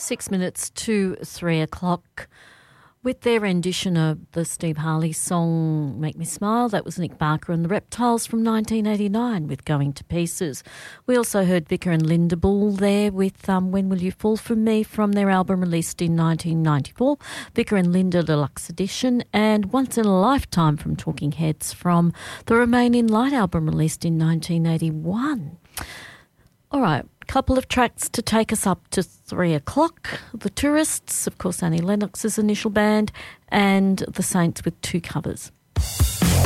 6 minutes to 3 o'clock. With their rendition of the Steve Harley song Make Me Smile, that was Nick Barker and the Reptiles from 1989 with Going to Pieces. We also heard Vicar and Linda Bull there with When Will You Fall For Me from their album released in 1994, Vicar and Linda Deluxe Edition, and Once in a Lifetime from Talking Heads from the Remain in Light album released in 1981. All right, couple of tracks to take us up to 3 o'clock. The Tourists, of course, Annie Lennox's initial band, and The Saints with two covers.